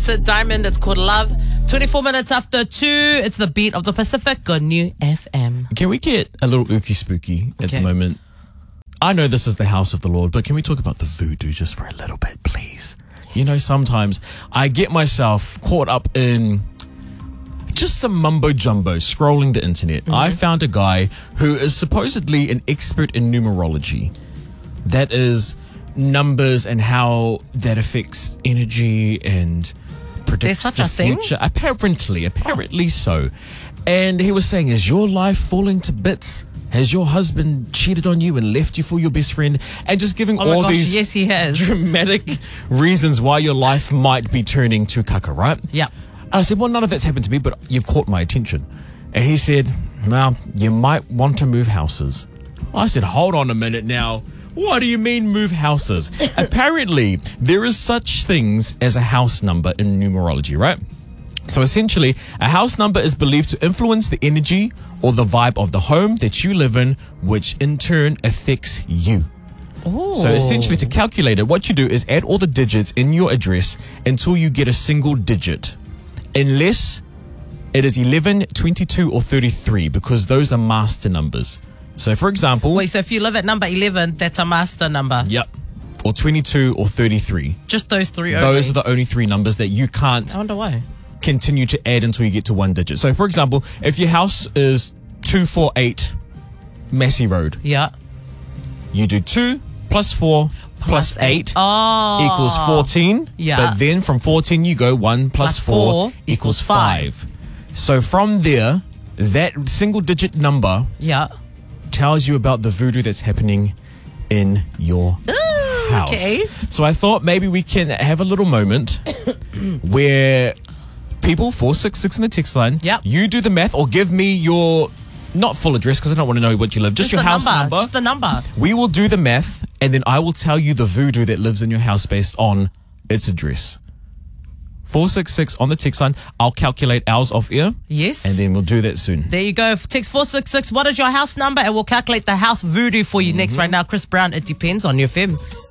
Sid Diamond. It's called Love. 24 minutes after 2. It's the beat of the Pacific on New FM. Can we get a little ooky spooky at the moment? I know this is the house of the Lord, but can we talk about the voodoo just for a little bit, please? You know, sometimes I get myself caught up in just some mumbo jumbo scrolling the internet. I found a guy who is supposedly an expert in numerology. That is numbers and how that affects energy and predicts There's such the a thing? future. Apparently so. And he was saying, is your life falling to bits? Has your husband cheated on you and left you for your best friend? And just giving all these yes, he has. dramatic reasons why your life might be turning to caca, right? Yeah. And I said, well, none of that's happened to me, but you've caught my attention. And he said, well, you might want to move houses. I said, hold on a minute now. What do you mean move houses? Apparently, there is such things as a house number in numerology, right? So essentially, a house number is believed to influence the energy or the vibe of the home that you live in, which in turn affects you. Ooh. So essentially, to calculate it, what you do is add all the digits in your address until you get a single digit. Unless it is 11, 22, or 33, because those are master numbers. So for example... Wait, so if you live at number 11, that's a master number? Yep. Or 22 or 33. Just those three only? Those are the only three numbers that you can't... I wonder why. ...continue to add until you get to one digit. So for example, if your house is 248 Massey Road... Yeah. You do 2 plus 4 plus 8 equals 14. Yeah. But then from 14 you go 1 plus 4 equals 5. So from there, that single digit number tells you about the voodoo that's happening in your house. Okay. So I thought maybe we can have a little moment where people, 466 in the text line, you do the math or give me your... Not full address because I don't want to know what you live. Just your house number. Just the number. We will do the math and then I will tell you the voodoo that lives in your house based on its address. 466 on the text line. I'll calculate ours off air. Yes. And then we'll do that soon. There you go. Text 466. What is your house number? And we'll calculate the house voodoo for you next. Right now, Chris Brown, It Depends on New FM.